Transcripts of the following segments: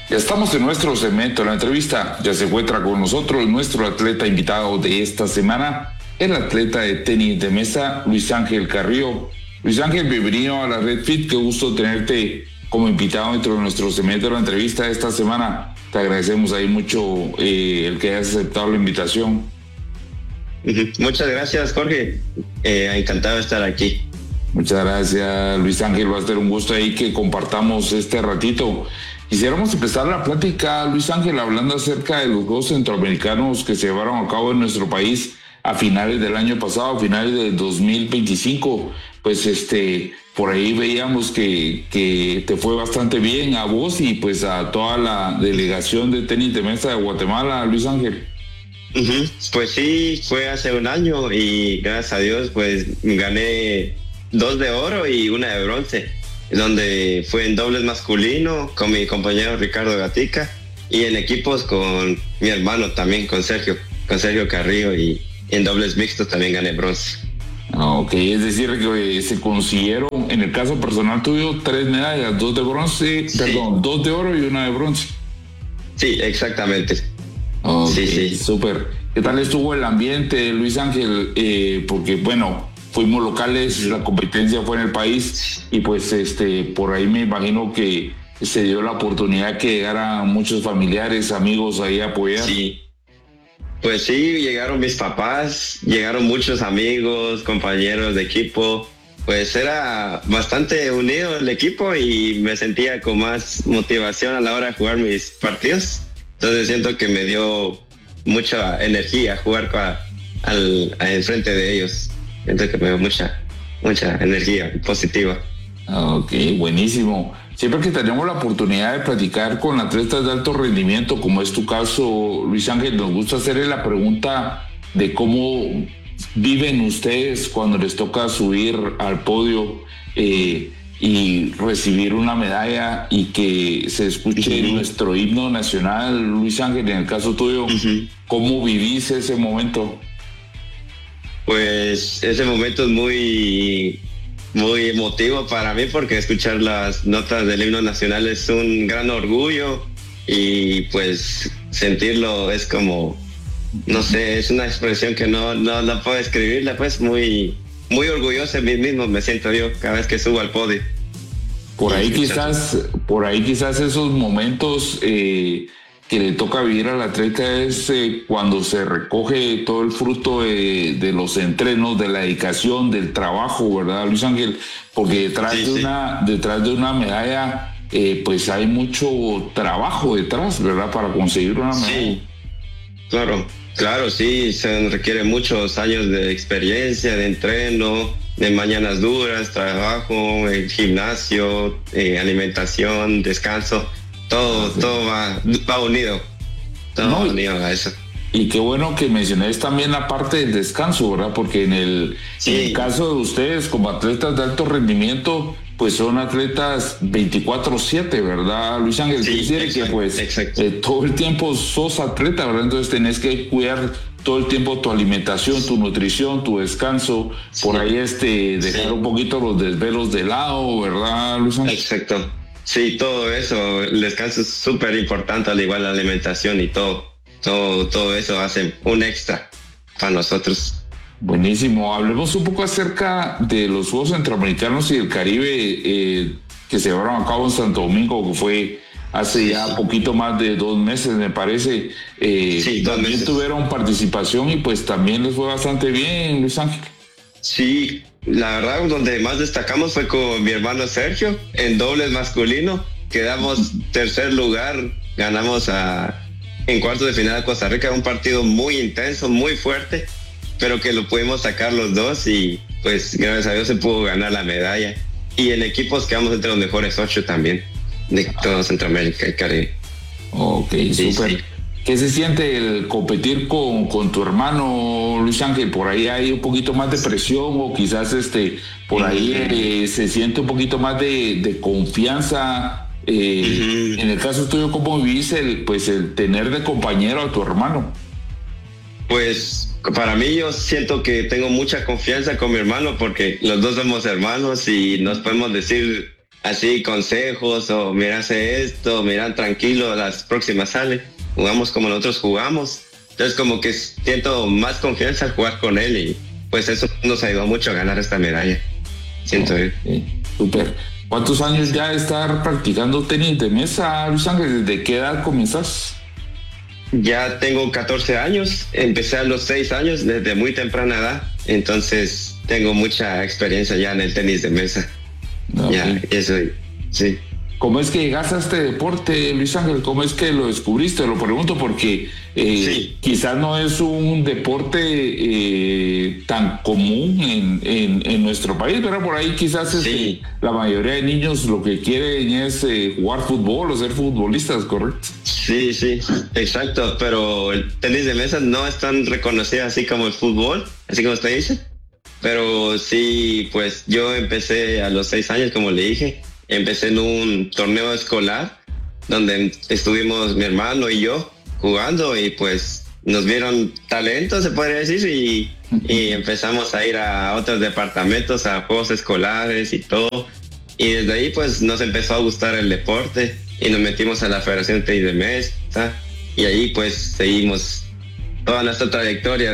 Ya estamos en nuestro segmento, la entrevista. Ya se encuentra con nosotros nuestro atleta invitado de esta semana, el atleta de tenis de mesa, Luis Ángel Carrillo. Luis Ángel, bienvenido a la Red Fit. Qué gusto tenerte como invitado dentro de nuestro segmento de la entrevista de esta semana. Te agradecemos ahí mucho el que hayas aceptado la invitación. Muchas gracias, Jorge. Encantado de estar aquí. Muchas gracias, Luis Ángel. Va a ser un gusto ahí que compartamos este ratito. Quisiéramos empezar la plática, Luis Ángel, hablando acerca de los Juegos Centroamericanos que se llevaron a cabo en nuestro país a finales del año pasado, a finales del 2025. Pues por ahí veíamos que te fue bastante bien a vos y pues a toda la delegación de tenis de mesa de Guatemala, Luis Ángel. Pues sí, fue hace un año y gracias a Dios pues gané 2 de oro y 1 de bronce, donde fue en dobles masculino con mi compañero Ricardo Gatica y en equipos con mi hermano también, con Sergio Carrillo, y en dobles mixtos también gané bronce. Ok, es decir que se consiguieron, en el caso personal tuyo, 3 medallas, 2 de bronce, sí. Perdón, 2 de oro y 1 de bronce. Sí, exactamente. Okay, sí. Súper. ¿Qué tal estuvo el ambiente, Luis Ángel? Porque bueno, fuimos locales, la competencia fue en el país y pues por ahí me imagino que se dio la oportunidad que llegaran muchos familiares, amigos ahí a apoyar. Sí. Pues sí, llegaron mis papás, llegaron muchos amigos, compañeros de equipo. Pues era bastante unido el equipo y me sentía con más motivación a la hora de jugar mis partidos. Entonces siento que me dio mucha energía jugar enfrente de ellos. Siento que me dio mucha energía positiva. Ok, buenísimo. Siempre que tenemos la oportunidad de platicar con atletas de alto rendimiento, como es tu caso, Luis Ángel, nos gusta hacerle la pregunta de cómo viven ustedes cuando les toca subir al podio y recibir una medalla y que se escuche nuestro himno nacional. Luis Ángel, en el caso tuyo, ¿cómo vivís ese momento? Pues ese momento es muy emotivo para mí, porque escuchar las notas del himno nacional es un gran orgullo y pues sentirlo es como, no sé, es una expresión que no puedo describirla, pues muy orgulloso de mí mismo me siento yo cada vez que subo al podio. Por ahí quizás esos momentos que le toca vivir al atleta es cuando se recoge todo el fruto de los entrenos, de la dedicación, del trabajo, ¿verdad, Luis Ángel? Porque detrás de una medalla pues hay mucho trabajo detrás, ¿verdad? Para conseguir una medalla. Sí, claro, sí, se requiere muchos años de experiencia, de entreno, de mañanas duras, trabajo, gimnasio, alimentación, descanso. Todo va unido. Va unido a eso. Y qué bueno que mencioné también la parte del descanso, ¿verdad? Porque en el caso de ustedes como atletas de alto rendimiento, pues son atletas 24/7, ¿verdad, Luis Ángel? Sí, quiere que pues todo el tiempo sos atleta, ¿verdad? Entonces tenés que cuidar todo el tiempo tu alimentación, tu nutrición, tu descanso, por ahí dejar un poquito los desvelos de lado, ¿verdad, Luis Ángel? Exacto. Sí, todo eso, el descanso es súper importante, al igual la alimentación y todo eso hace un extra para nosotros. Buenísimo. Hablemos un poco acerca de los Juegos Centroamericanos y del Caribe que se llevaron a cabo en Santo Domingo, que fue hace ya poquito más de 2 meses, me parece. También tuvieron participación y pues también les fue bastante bien, Luis Ángel. Sí, la verdad, donde más destacamos fue con mi hermano Sergio, en dobles masculino. Quedamos 3er lugar, ganamos en cuartos de final a Costa Rica, un partido muy intenso, muy fuerte, pero que lo pudimos sacar los dos y pues gracias a Dios se pudo ganar la medalla. Y en equipos quedamos entre los mejores 8 también, de todo Centroamérica y Caribe. Ok, súper. Sí. ¿Qué se siente el competir con tu hermano, Luis Ángel? ¿Por ahí hay un poquito más de presión o quizás por ahí se siente un poquito más de confianza? En el caso tuyo, ¿cómo vivís el tener de compañero a tu hermano? Pues para mí, yo siento que tengo mucha confianza con mi hermano porque los dos somos hermanos y nos podemos decir así consejos o mira, hace esto, mira, tranquilo, las próximas sale, jugamos como nosotros jugamos. Entonces como que siento más confianza al jugar con él y pues eso nos ayudó mucho a ganar esta medalla. Siento yo. Súper. ¿Cuántos años ya de estar practicando tenis de mesa, Luis Ángel? ¿Desde qué edad comenzás? Ya tengo 14 años, empecé a los 6 años desde muy temprana edad, entonces tengo mucha experiencia ya en el tenis de mesa. Okay. Ya, eso, sí. ¿Cómo es que llegaste a este deporte, Luis Ángel? ¿Cómo es que lo descubriste? Lo pregunto porque Sí. quizás no es un deporte tan común en nuestro país, pero por ahí quizás Sí. la mayoría de niños lo que quieren es jugar fútbol o ser futbolistas, ¿correcto? Sí, sí, exacto, pero el tenis de mesa no es tan reconocido así como el fútbol, así como usted dice, pero sí, pues yo empecé a los 6 años, como le dije, empecé en un torneo escolar donde estuvimos mi hermano y yo jugando y pues nos vieron talento, se podría decir, y empezamos a ir a otros departamentos, a juegos escolares y todo, y desde ahí pues nos empezó a gustar el deporte y nos metimos a la Federación de Tenis de Mesa y ahí pues seguimos toda nuestra trayectoria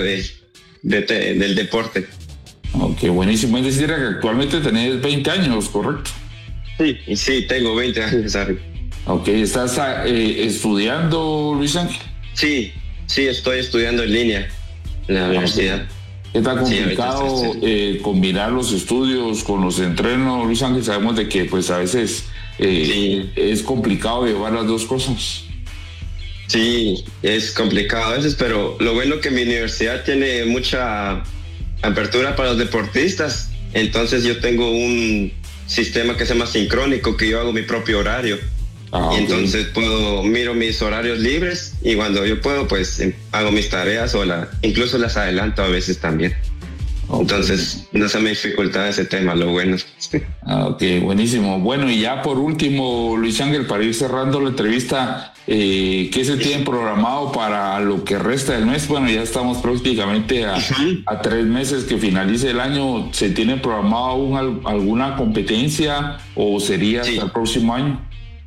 del deporte. Ok, buenísimo. Es decir, que actualmente tenés 20 años, ¿correcto? Sí, y sí, tengo 20 años, Harry. Ok, ¿estás estudiando, Luis Ángel? Sí, estoy estudiando en línea en la universidad. ¿Qué tan complicado Sí, combinar los estudios con los entrenos, Luis Ángel? Sabemos de que pues a veces sí. es complicado llevar las dos cosas. Sí, es complicado a veces, pero lo bueno que mi universidad tiene mucha apertura para los deportistas. Entonces yo tengo un sistema que se llama sincrónico, que yo hago mi propio horario. Y entonces miro mis horarios libres y cuando yo puedo, pues hago mis tareas incluso las adelanto a veces también. Okay. Entonces, no se me dificulta ese tema, lo bueno. Ok, buenísimo. Bueno, y ya por último, Luis Ángel, para ir cerrando la entrevista, ¿qué se tiene programado para lo que resta del mes? Bueno, ya estamos prácticamente a 3 meses que finalice el año. ¿Se tiene programado aún alguna competencia o sería hasta el próximo año?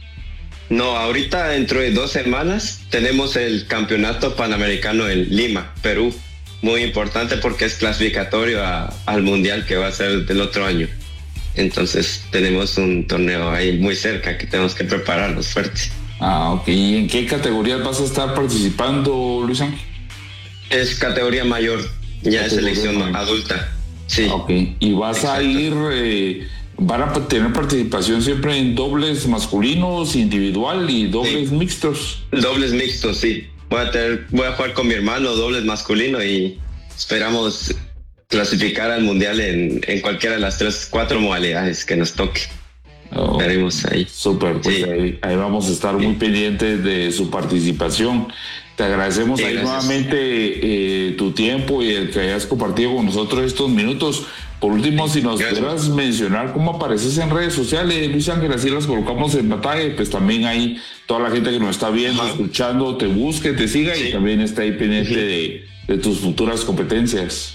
No, ahorita dentro de 2 semanas tenemos el Campeonato Panamericano en Lima, Perú. Muy importante porque es clasificatorio al Mundial que va a ser del otro año. Entonces tenemos un torneo ahí muy cerca que tenemos que prepararnos fuerte. Ok. ¿Y en qué categorías vas a estar participando, Luis Ángel? Es categoría mayor, ya es selección adulta. Sí. Ok. ¿Y vas a ir... ¿Van a tener participación siempre en dobles masculinos, individual y dobles mixtos? Dobles mixtos, sí. Voy a jugar con mi hermano dobles masculino y esperamos clasificar al mundial en cualquiera de las 4 modalidades que nos toque. Veremos ahí. Súper, pues sí. ahí vamos a estar muy pendientes de su participación. Te agradecemos ahí nuevamente tu tiempo y el que hayas compartido con nosotros estos minutos. Por último, si nos pudieras mencionar cómo apareces en redes sociales, Luis Ángel, así las colocamos en pantalla, pues también ahí toda la gente que nos está viendo, escuchando, te busque, te siga y también está ahí pendiente de tus futuras competencias.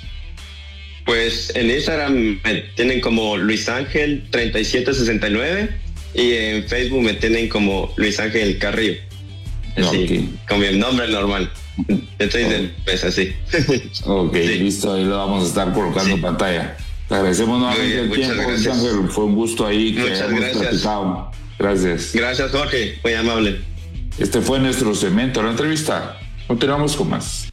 Pues en Instagram me tienen como Luis Ángel 3769 y en Facebook me tienen como Luis Ángel Carrillo. Así, con mi nombre normal. Estoy así. Ok, listo, ahí lo vamos a estar colocando en pantalla. Te agradecemos nuevamente el tiempo, Luis Ángel. Fue un gusto ahí que hayamos platicado. Gracias. Gracias, Jorge. Muy amable. Este fue nuestro segmento de la entrevista. Continuamos con más.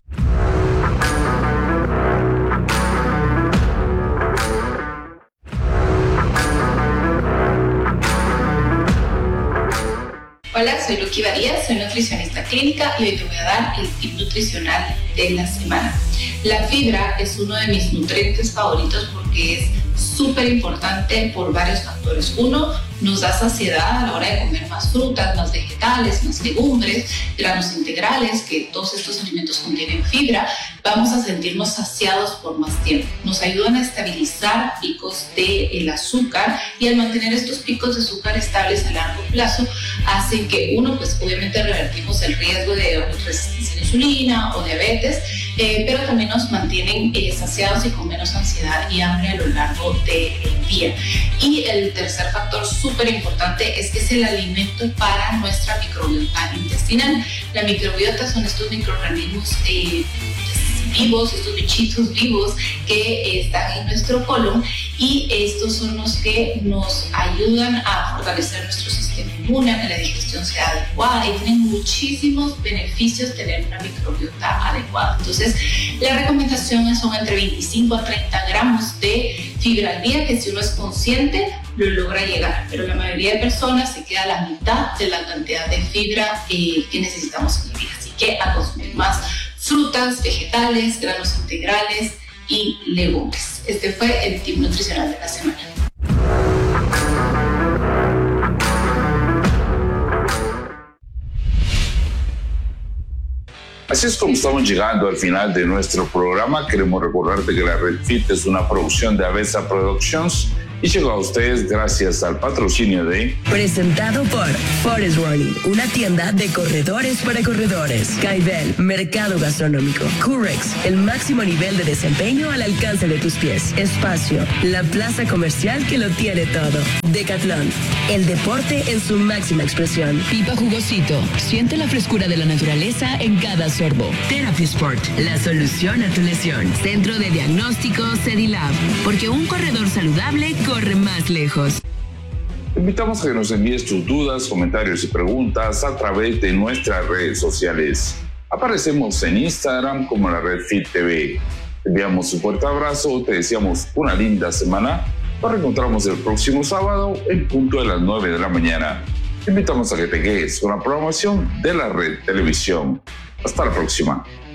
Hola, soy Luqui Varías, soy nutricionista clínica y hoy te voy a dar el tip nutricional de la semana. La fibra es uno de mis nutrientes favoritos porque es súper importante por varios factores. Uno, nos da saciedad a la hora de comer más frutas, más vegetales, más legumbres, granos integrales, que todos estos alimentos contienen fibra. Vamos a sentirnos saciados por más tiempo. Nos ayudan a estabilizar picos del azúcar y al mantener estos picos de azúcar estables a largo plazo hacen que uno, pues obviamente revertimos el riesgo de resistencia a la insulina o diabetes, pero también nos mantienen saciados y con menos ansiedad y hambre a lo largo del día. Y el tercer factor súper importante es que es el alimento para nuestra microbiota intestinal. La microbiota son estos microorganismos vivos, estos bichitos vivos que están en nuestro colon, y estos son los que nos ayudan a fortalecer nuestro sistema inmune, a que la digestión sea adecuada, y tienen muchísimos beneficios tener una microbiota adecuada. Entonces, la recomendación son entre 25 a 30 gramos de fibra al día, que si uno es consciente lo logra llegar, pero la mayoría de personas se queda a la mitad de la cantidad de fibra que necesitamos en el día. Así que a consumir más frutas, vegetales, granos integrales y legumbres. Este fue el tip nutricional de la semana. Así es como estamos llegando al final de nuestro programa. Queremos recordarte que la Red Fit es una producción de Avesa Productions y llegó a ustedes gracias al patrocinio de... Presentado por Forest Running, una tienda de corredores para corredores. Caibel, mercado gastronómico. Curex, el máximo nivel de desempeño al alcance de tus pies. Espacio, la plaza comercial que lo tiene todo. Decathlon, el deporte en su máxima expresión. Pipa Jugosito, siente la frescura de la naturaleza en cada sorbo. Therapy Sport, la solución a tu lesión. Centro de diagnóstico Cedilab, porque un corredor saludable corre más lejos. Te invitamos a que nos envíes tus dudas, comentarios y preguntas a través de nuestras redes sociales. Aparecemos en Instagram como la Red Fit TV. Te enviamos un fuerte abrazo, te deseamos una linda semana. Nos reencontramos el próximo sábado en punto de las 9 de la mañana. Te invitamos a que te quedes con la programación de la Red Televisión. Hasta la próxima.